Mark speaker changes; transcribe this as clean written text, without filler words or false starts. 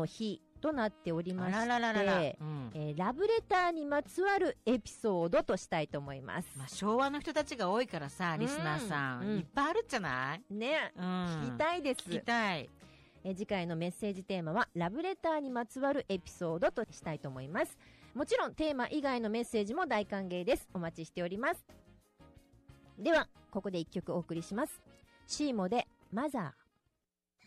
Speaker 1: の日となっておりまして、
Speaker 2: あららららら、うん、
Speaker 1: ラブレターにまつわるエピソードとしたいと思います。
Speaker 2: まあ、昭和の人たちが多いからさ、リスナーさん、いっぱいあるんじゃない
Speaker 1: ね、聞きたいです。
Speaker 2: 聞きたい。
Speaker 1: 次回のメッセージテーマはラブレターにまつわるエピソードとしたいと思います。もちろんテーマ以外のメッセージも大歓迎です。お待ちしております。ではここで一曲お送りします。シーモでマザー。